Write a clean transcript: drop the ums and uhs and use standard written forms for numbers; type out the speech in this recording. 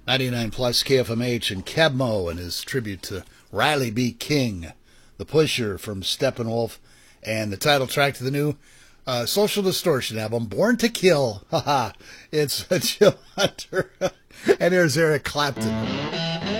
99 plus KFMH and Kebmo and his tribute to Riley B. King, the Pusher from Steppenwolf, and the title track to the new Social Distortion album, Born to Kill. Haha, it's a Chill Hunter. And here's Eric Clapton.